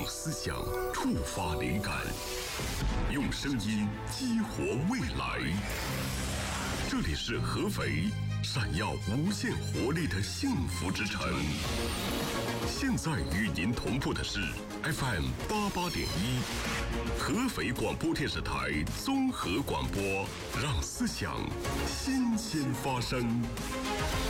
用思想触发灵感，用声音激活未来。这里是合肥，闪耀无限活力的幸福之城。现在与您同步的是 FM 88.1，合肥广播电视台综合广播，让思想新鲜发生。